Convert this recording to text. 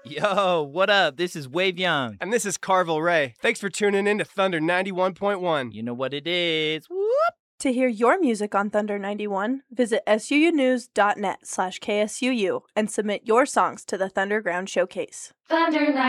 Yo, what up? This is Wave Young. And this is Carvel Ray. Thanks for tuning in to Thunder 91.1. You know what it is. Whoop! To hear your music on Thunder 91, visit suunews.net/KSUU and submit your songs to the Thunderground Showcase. Thunder